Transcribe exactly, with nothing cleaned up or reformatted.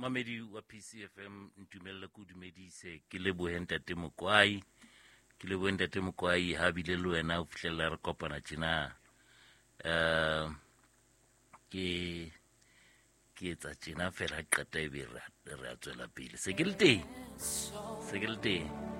mamedi wa P C F M ntumelle ku dumedise ke lebohe ntate Mokwai ke lebohe ntate Mokwai ha bile le wena o fihlella re kopana tjena eh ke ke etsa tjena fela qeta e be re re a tswela pele se ke le teng se ke le teng